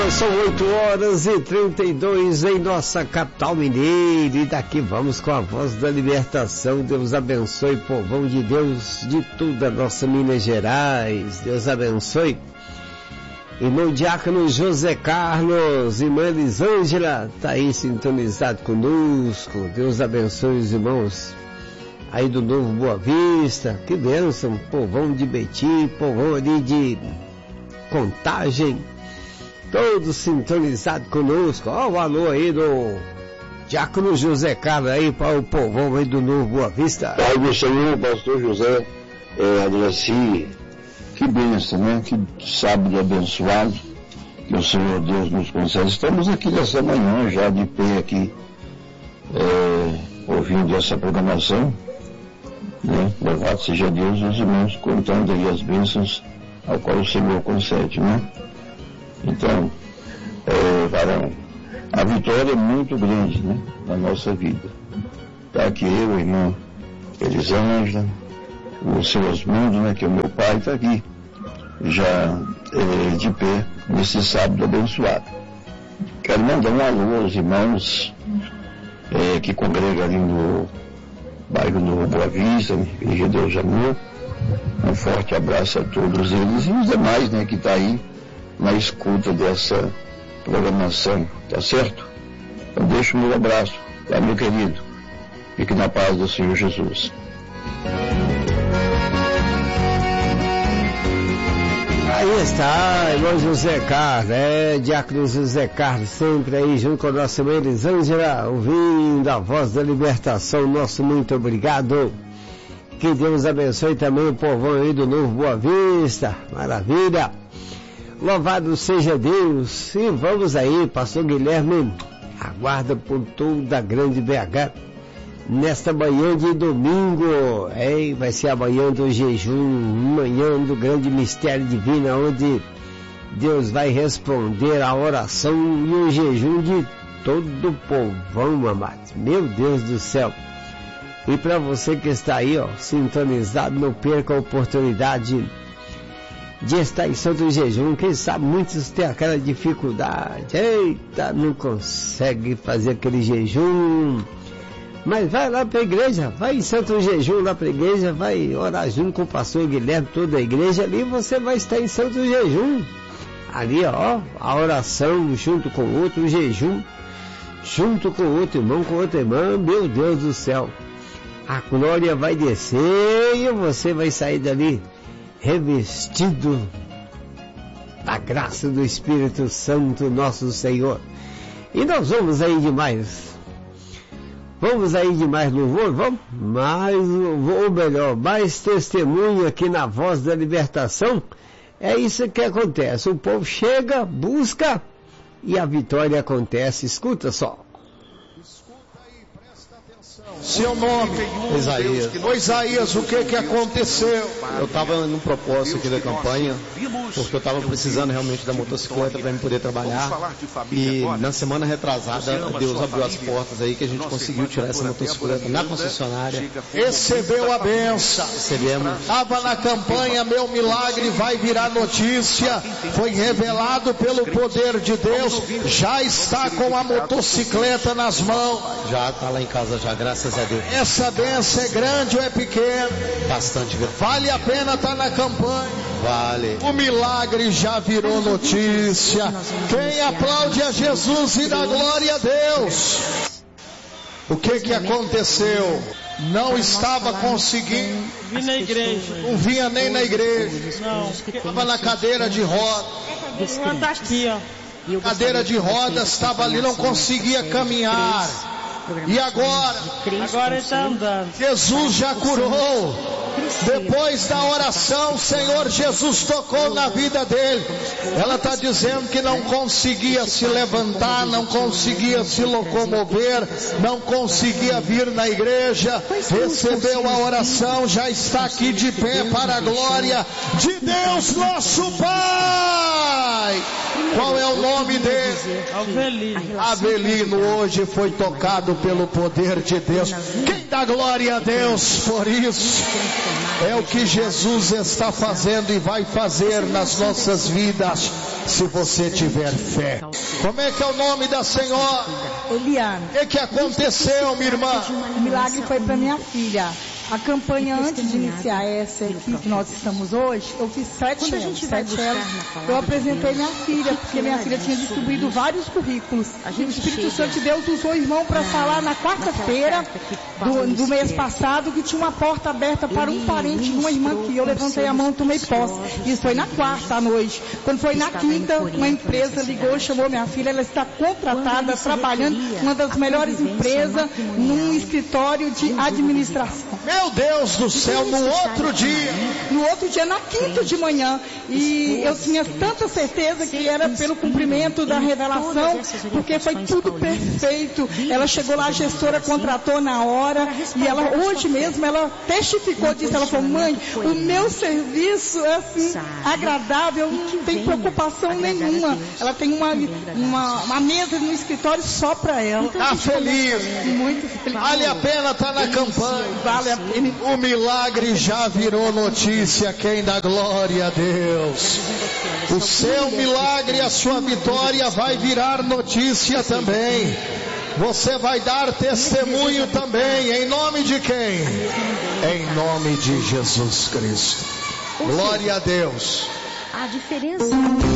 São 8h32 em nossa capital mineira, e daqui vamos com a voz da libertação. Deus abençoe, povão de Deus, de toda a nossa Minas Gerais. Deus abençoe. Irmão Diácono José Carlos, irmã Elisângela, tá aí sintonizado conosco. Deus abençoe os irmãos aí do Novo Boa Vista. Que bênção, povão de Betim, povão ali de Contagem, todos sintonizados conosco. Ó, o alô aí do Diácono José Carlos aí para o povão aí do Novo Boa Vista. Pai do Senhor, pastor José Adraci, que bênção, né? Que sábado abençoado que o Senhor Deus nos concede. Estamos aqui nessa manhã já de pé aqui, ouvindo essa programação, né? Louvado seja Deus, os irmãos contando aí as bênçãos ao qual o Senhor concede, né? Então, varão, a vitória é muito grande, né, na nossa vida. Está aqui eu, a irmã Elisângela, o seu Osmundo, né, que é o meu pai, está aqui, já de pé, nesse sábado abençoado. Quero mandar um alô aos irmãos que congregam ali no bairro Novo Boa Vista, em Rio de Janeiro. Um forte abraço a todos eles e os demais, né, que está aí na escuta dessa programação, tá certo? Então deixo o meu abraço, tá, meu querido? Fique na paz do Senhor Jesus. Aí está, irmão José Carlos, Diácono José Carlos, sempre aí junto com a nossa irmã Elisângela, ouvindo a voz da libertação. Nosso muito obrigado. Que Deus abençoe também o povão aí do Novo Boa Vista. Maravilha. Louvado seja Deus. E vamos aí, pastor Guilherme, aguarda por toda a grande BH nesta manhã de domingo. Vai ser a manhã do jejum, manhã do grande mistério divino, onde Deus vai responder a oração e o jejum de todo o povão, amados. Meu Deus do céu. E para você que está aí, sintonizado, não perca a oportunidade de estar em santo jejum. Quem sabe muitos têm aquela dificuldade, não consegue fazer aquele jejum, mas vai lá para a igreja, vai em santo jejum lá para a igreja, vai orar junto com o pastor Guilherme, toda a igreja ali, você vai estar em santo jejum, ali a oração junto com o outro, o jejum junto com o outro irmão, com outra irmã. Meu Deus do céu, a glória vai descer e você vai sair dali revestido da graça do Espírito Santo, nosso Senhor. E nós vamos aí demais louvor, vamos? Mais louvor, ou melhor, mais testemunho aqui na voz da libertação. É isso que acontece, o povo chega, busca e a vitória acontece. Escuta só. Seu nome? Isaías. Ô Isaías, o que aconteceu? Eu estava num propósito aqui da campanha, porque eu estava precisando realmente da motocicleta para eu poder trabalhar. E na semana retrasada, Deus abriu as portas aí que a gente conseguiu tirar essa motocicleta na concessionária. Recebeu a benção. Recebemos. Estava na campanha, meu milagre vai virar notícia. Foi revelado pelo poder de Deus. Já está com a motocicleta nas mãos. Já está lá em casa já, graças a Deus. Essa benção é grande ou é pequena? Bastante grande. Vale a pena estar na campanha? Vale. O milagre já virou notícia. Quem aplaude a Jesus e dá glória a Deus. O que aconteceu? Não estava conseguindo. Vim na igreja. Não vinha nem na igreja. Não. Estava na cadeira de rodas. Tá aqui, ó. Cadeira de rodas, estava ali, não conseguia caminhar. E agora? Agora ele está andando. Jesus já curou. Depois da oração, o Senhor Jesus tocou na vida dele. Ela está dizendo que não conseguia se levantar, não conseguia se locomover, não conseguia vir na igreja. Recebeu a oração, já está aqui de pé para a glória de Deus nosso Pai. Qual é o nome dele? Avelino hoje foi tocado pelo poder de Deus. Quem dá glória a Deus por isso? É o que Jesus está fazendo e vai fazer nas nossas vidas, se você tiver fé. Como é que é o nome da senhora? Eliane. O que aconteceu, minha irmã? O milagre foi para minha filha. A campanha, antes de iniciar essa aqui que nós estamos hoje, eu fiz 7 elos. Eu apresentei minha filha, porque minha filha tinha distribuído vários currículos. O Espírito Santo de Deus usou o irmão para falar na quarta-feira do mês passado que tinha uma porta aberta para um parente de uma irmã aqui. Eu levantei a mão e tomei posse. Isso foi na quarta à noite. Quando foi na quinta, uma empresa ligou, chamou minha filha. Ela está contratada, trabalhando em uma das melhores empresas, num escritório de administração. Meu Deus do céu, no outro dia, na quinta de manhã, e eu tinha tanta certeza que era pelo cumprimento da revelação, porque foi tudo perfeito. Ela chegou lá, a gestora contratou na hora, e ela hoje mesmo, ela testificou disso. Ela falou: mãe, o meu serviço é assim, agradável, não tem preocupação nenhuma. Ela tem uma mesa no escritório só para ela. Tá feliz? Muito feliz. Vale a pena estar na campanha. Vale a pena. O milagre já virou notícia. Quem dá glória a Deus? O seu milagre, a sua vitória vai virar notícia também. Você vai dar testemunho também. Em nome de quem? Em nome de Jesus Cristo. Glória a Deus. A diferença